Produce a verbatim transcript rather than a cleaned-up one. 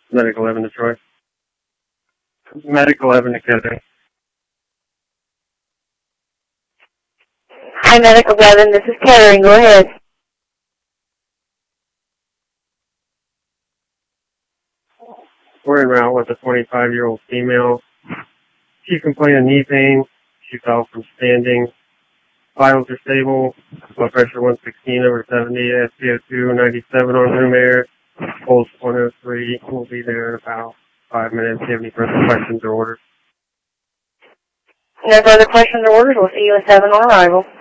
Medic eleven to Troy. Medic eleven to Kettering. Hi, Medic eleven. This is Kettering. Go ahead. We're en route with a twenty-five-year-old female. She complained of knee pain. She fell from standing. Vitals are stable. Blood pressure one sixteen over seventy. S P O two ninety-seven on room air. Pulse one oh three. We'll be there in about five minutes. If you have any further questions or orders? No further questions or orders. We'll see you at seven on arrival.